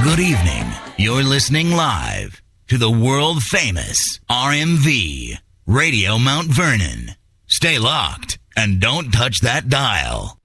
Good evening. You're listening live to the world famous RMV Radio Mount Vernon. Stay locked and don't touch that dial.